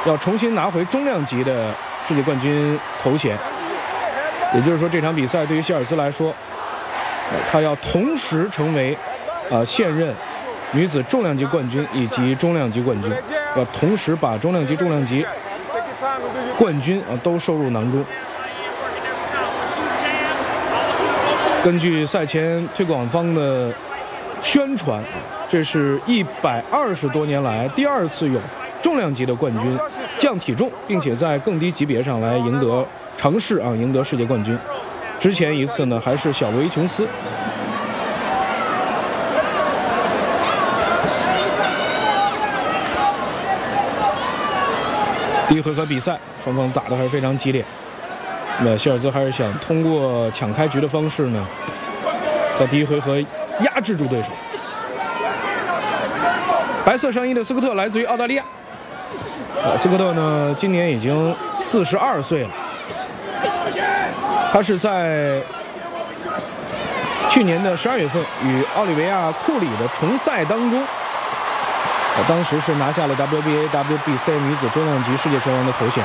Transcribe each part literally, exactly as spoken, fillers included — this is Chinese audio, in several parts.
要重新拿回中量级的世界冠军头衔。也就是说，这场比赛对于希尔兹来说，呃、他要同时成为啊、呃、现任女子重量级冠军以及中量级冠军，要同时把中量级、重量级冠军啊都收入囊中。根据赛前推广方的宣传，这是一百二十多年来第二次有重量级的冠军降体重，并且在更低级别上来赢得尝试啊赢得世界冠军。之前一次呢还是小罗伊琼斯。第一回合比赛，双方打得还是非常激烈。那希尔兹还是想通过抢开局的方式呢，在第一回合压制住对手。白色上衣的斯科特来自于澳大利亚，呃，斯科特呢今年已经四十二岁了。他是在去年的十二月份与奥利维亚库里的重赛当中，呃，当时是拿下了 W B A、W B C 女子重量级世界拳王的头衔。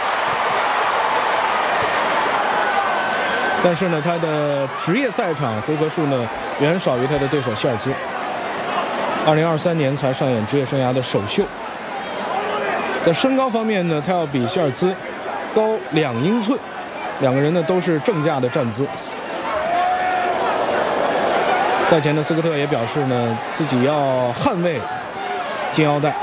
但是呢，他的职业赛场回合数呢远少于他的对手希尔兹。二零二三年才上演职业生涯的首秀。在身高方面呢，他要比希尔兹高两英寸，两个人呢都是正架的站姿。赛前的斯科特也表示呢，自己要捍卫金腰带。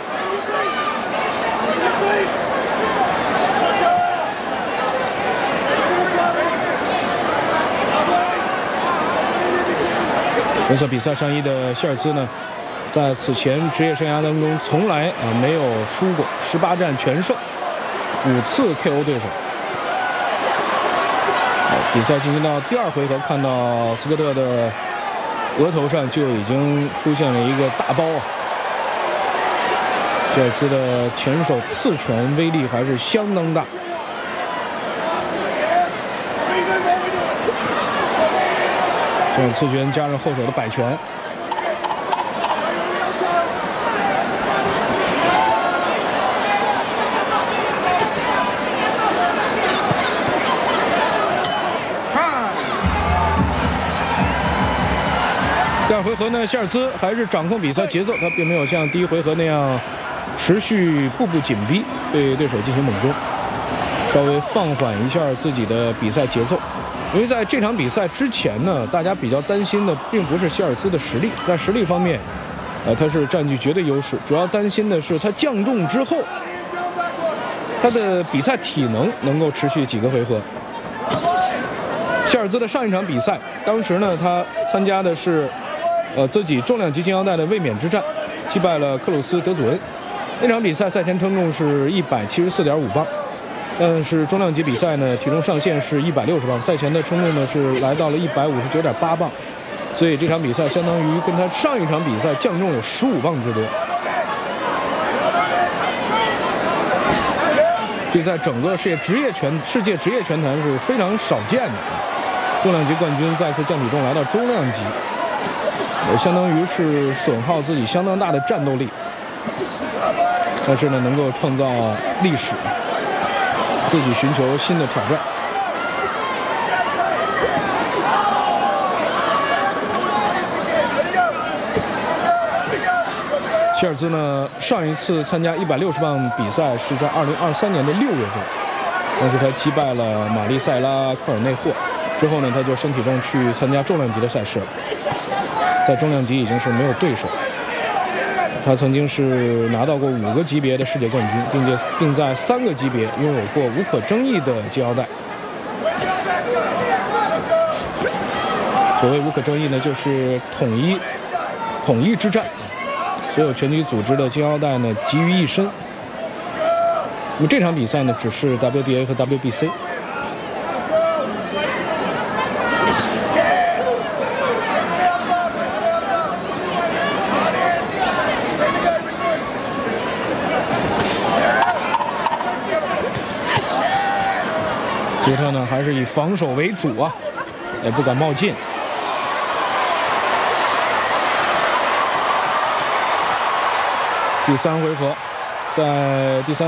红色比赛上衣的希尔兹呢，在此前职业生涯当中从来啊没有输过，十八战全胜，五次 K O 对手。比赛进行到第二回合，看到斯科特的额头上就已经出现了一个大包啊。希尔兹的前手刺拳威力还是相当大。这种刺拳加上后手的摆拳，第二回合呢，希尔兹还是掌控比赛节奏，他并没有像第一回合那样持续步步紧逼，对对手进行猛攻，稍微放缓一下自己的比赛节奏。因为在这场比赛之前呢，大家比较担心的并不是希尔兹的实力，在实力方面，呃，他是占据绝对优势。主要担心的是他降重之后，他的比赛体能能够持续几个回合。希尔兹的上一场比赛，当时呢，他参加的是，呃，自己重量级金腰带的卫冕之战，击败了克鲁斯·德祖恩。那场比赛赛前称重是一百七十四点五磅。但是重量级比赛呢，体重上限是一百六十磅，赛前的称重呢是来到了一百五十九点八磅，所以这场比赛相当于跟他上一场比赛降重有十五磅之多。这在整个世界职业拳世界职业拳坛是非常少见的，重量级冠军再次降体重来到中量级，也相当于是损耗自己相当大的战斗力，但是呢，能够创造历史。自己寻求新的挑战。希尔兹呢，上一次参加一百六十磅比赛是在二零二三年的六月份，当时他击败了玛丽塞拉·科尔内霍，之后呢，他就升体重去参加重量级的赛事了，在中量级已经是没有对手。他曾经是拿到过五个级别的世界冠军，并且并在三个级别拥有过无可争议的金腰带。所谓无可争议呢，就是统一统一之战，所有拳击组织的金腰带呢集于一身。那么这场比赛呢，只是 W B A 和 W B C。希特呢还是以防守为主啊，也不敢冒进。第三回合，在第三